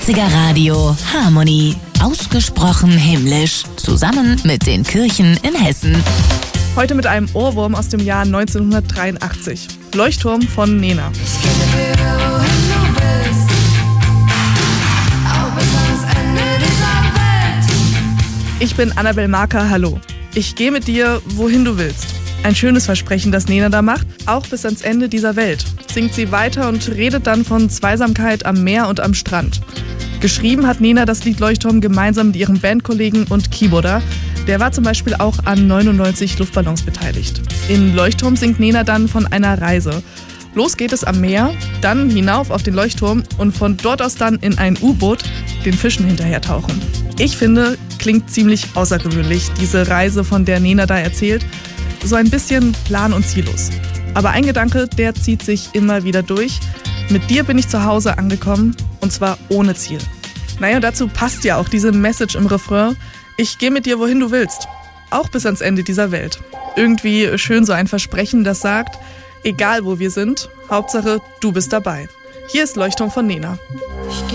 90er Radio Harmonie. Ausgesprochen himmlisch. Zusammen mit den Kirchen in Hessen. Heute mit einem Ohrwurm aus dem Jahr 1983. Leuchtturm von Nena. Ich bin Annabel Marker, hallo. Ich gehe mit dir, wohin du willst. Ein schönes Versprechen, das Nena da macht, auch bis ans Ende dieser Welt. Singt sie weiter und redet dann von Zweisamkeit am Meer und am Strand. Geschrieben hat Nena das Lied Leuchtturm gemeinsam mit ihrem Bandkollegen und Keyboarder. Der war zum Beispiel auch an 99 Luftballons beteiligt. In Leuchtturm singt Nena dann von einer Reise. Los geht es am Meer, dann hinauf auf den Leuchtturm und von dort aus dann in ein U-Boot den Fischen hinterher tauchen. Ich finde, klingt ziemlich außergewöhnlich, diese Reise, von der Nena da erzählt. So ein bisschen plan- und ziellos. Aber ein Gedanke, der zieht sich immer wieder durch. Mit dir bin ich zu Hause angekommen, und zwar ohne Ziel. Naja, dazu passt ja auch diese Message im Refrain. Ich gehe mit dir, wohin du willst. Auch bis ans Ende dieser Welt. Irgendwie schön so ein Versprechen, das sagt, egal wo wir sind, Hauptsache du bist dabei. Hier ist Leuchtturm von Nena. Ich